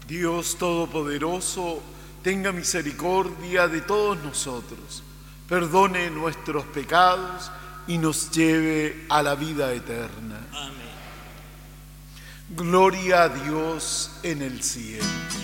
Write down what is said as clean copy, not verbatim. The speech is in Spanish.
Dios Todopoderoso, tenga misericordia de todos nosotros, perdone nuestros pecados y nos lleve a la vida eterna. Amén. Gloria a Dios en el cielo.